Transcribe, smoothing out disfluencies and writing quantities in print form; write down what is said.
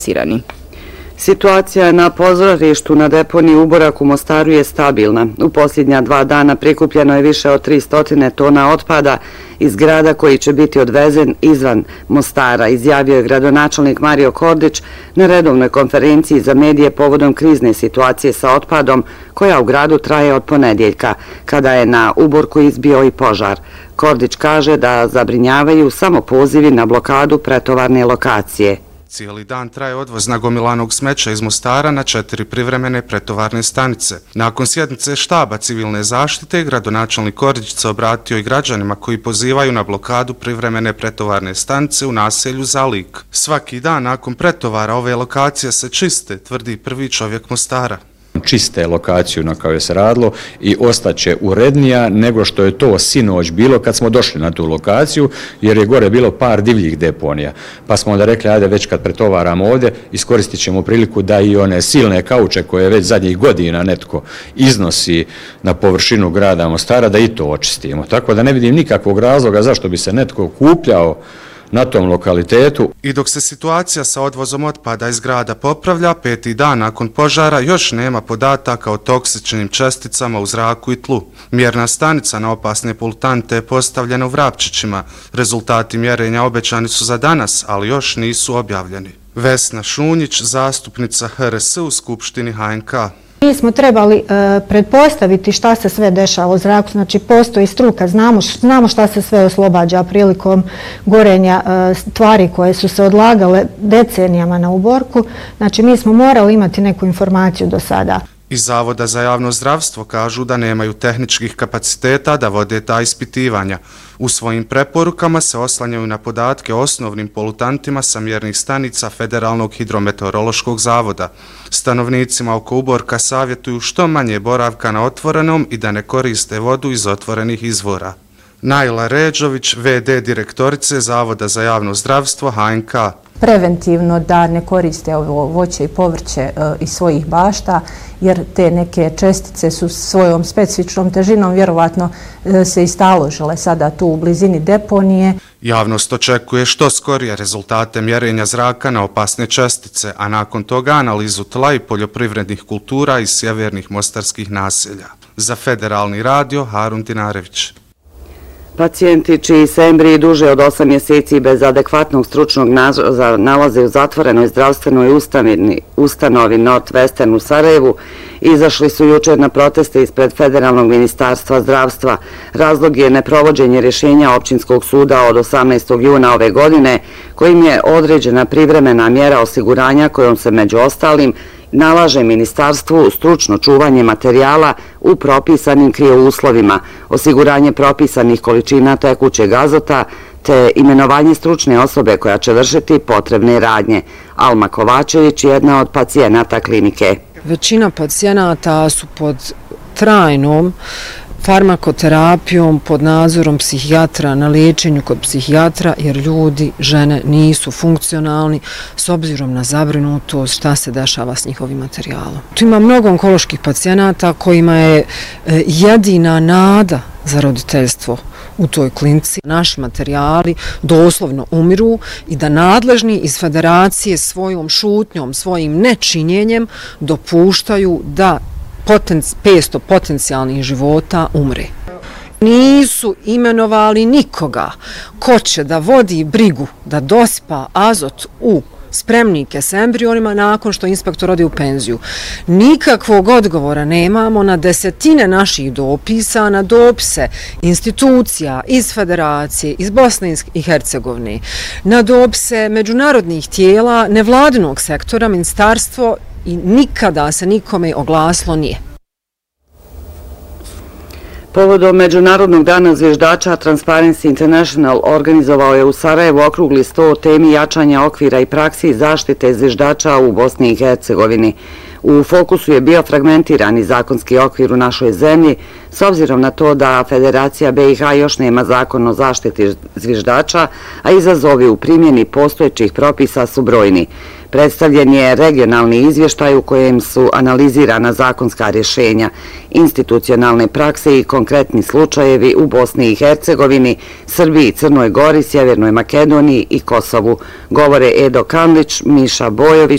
Situacija na pozorištu na deponiji Uborak u Mostaru je stabilna. U posljednja 2 dana prikupljeno je više od 300 tona otpada iz grada koji će biti odvezen izvan Mostara, izjavio je gradonačelnik Mario Kordić na redovnoj konferenciji za medije povodom krizne situacije sa otpadom koja u gradu traje od ponedjeljka, kada je na Uborku izbio i požar. Kordić kaže da zabrinjavaju samo pozivi na blokadu pretovarne lokacije. Cijeli dan traje odvoz nagomilanog smeća iz Mostara na 4 privremene pretovarne stanice. Nakon sjednice štaba civilne zaštite, gradonačelnik Kordić se obratio i građanima koji pozivaju na blokadu privremene pretovarne stanice u naselju Zalik. Svaki dan nakon pretovara ove lokacije se čiste, tvrdi prvi čovjek Mostara. Čiste lokaciju na kojoj se radilo i ostaće urednija nego što je to sinoć bilo kad smo došli na tu lokaciju, jer je gore bilo par divljih deponija. Pa smo onda rekli, ajde već kad pretovaramo ovdje, iskoristit ćemo priliku da i one silne kauče koje već zadnjih godina netko iznosi na površinu grada Mostara, da i to očistimo. Tako da ne vidim nikakvog razloga zašto bi se netko kupljao na tom lokalitetu. I dok se situacija sa odvozom otpada iz grada popravlja, 5. dan nakon požara još nema podataka o toksičnim česticama u zraku i tlu. Mjerna stanica na opasne polutante je postavljena u Vrapčićima. Rezultati mjerenja obećani su za danas, ali još nisu objavljeni. Vesna Šunjić, zastupnica HRS u Skupštini HNK. Mi smo trebali pretpostaviti šta se sve dešava u zraku, znači postoji struka, znamo šta se sve oslobađa prilikom gorenja tvari koje su se odlagale decenijama na Uborku, znači mi smo morali imati neku informaciju do sada. Iz Zavoda za javno zdravstvo kažu da nemaju tehničkih kapaciteta da vode ta ispitivanja. U svojim preporukama se oslanjaju na podatke o osnovnim polutantima sa mjernih stanica Federalnog hidrometeorološkog zavoda. Stanovnicima oko Uborka savjetuju što manje boravka na otvorenom i da ne koriste vodu iz otvorenih izvora. Najla Ređović, VD direktorice Zavoda za javno zdravstvo HNK. Preventivno da ne koriste ovo voće i povrće iz svojih bašta, jer te neke čestice su svojom specifičnom težinom vjerovatno se istaložile sada tu u blizini deponije. Javnost očekuje što skorije rezultate mjerenja zraka na opasne čestice, a nakon toga analizu tla i poljoprivrednih kultura iz sjevernih mostarskih naselja. Za Federalni radio, Harun Tinarević. Pacijenti čiji se embriji duže od 8 mjeseci bez adekvatnog stručnog nalaza nalaze u zatvorenoj zdravstvenoj ustanovi Northwestern u Sarajevu izašli su jučer na proteste ispred Federalnog ministarstva zdravstva. Razlog je neprovođenje rješenja općinskog suda od 18. juna ove godine, kojim je određena privremena mjera osiguranja kojom se među ostalim nalaže ministarstvu stručno čuvanje materijala u propisanim kriouslovima, osiguranje propisanih količina tekućeg azota te imenovanje stručne osobe koja će vršiti potrebne radnje. Alma Kovačević, jedna od pacijenata klinike. Većina pacijenata su pod trajnom farmakoterapijom, pod nadzorom psihijatra, na liječenju kod psihijatra, jer ljudi, žene, nisu funkcionalni s obzirom na zabrinutost šta se dešava s njihovim materijalom. Tu ima mnogo onkoloških pacijenata kojima je jedina nada za roditeljstvo u toj klinici. Naši materijali doslovno umiru i da nadležni iz federacije svojom šutnjom, svojim nečinjenjem dopuštaju da 500 potencijalnih života umre. Nisu imenovali nikoga ko će da vodi brigu da dosipa azot u spremnike s embrionima nakon što inspektor ode u penziju. Nikakvog odgovora nemamo na desetine naših dopisa, na dopise institucija iz Federacije, iz Bosne i Hercegovine, na dopise međunarodnih tijela, nevladinog sektora, ministarstvo, i nikada se nikome oglasilo nije. Povodom Međunarodnog dana zviždača Transparency International organizovao je u Sarajevu okrugli sto o temi jačanja okvira i praksi zaštite zviždača u Bosni i Hercegovini. U fokusu je bio fragmentirani zakonski okvir u našoj zemlji, s obzirom na to da Federacija BiH još nema zakon o zaštiti zviždača, a izazovi u primjeni postojećih propisa su brojni. Predstavljen je regionalni izvještaj u kojem su analizirana zakonska rješenja, institucionalne prakse i konkretni slučajevi u Bosni i Hercegovini, Srbiji, Crnoj Gori, Sjevernoj Makedoniji i Kosovu. Govore Edo Kandić, Miša Bojović